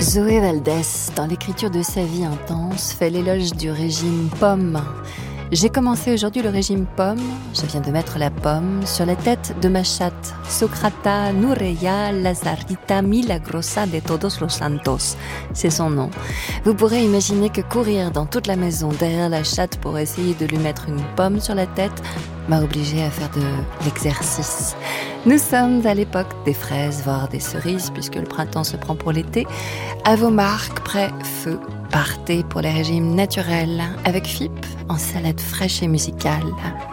Zoé Valdès, dans l'écriture de sa vie intense, fait l'éloge du régime pomme. J'ai commencé aujourd'hui le régime pomme, je viens de mettre la pomme sur la tête de ma chatte, Socrata Nureya Lazarita Milagrosa de Todos los Santos. C'est son nom. Vous pourrez imaginer que courir dans toute la maison derrière la chatte pour essayer de lui mettre une pomme sur la tête m'a obligée à faire de l'exercice. Nous sommes à l'époque des fraises, voire des cerises, puisque le printemps se prend pour l'été. À vos marques, prêt, feu, partez pour les régimes naturels avec FIP en salade fraîche et musicale.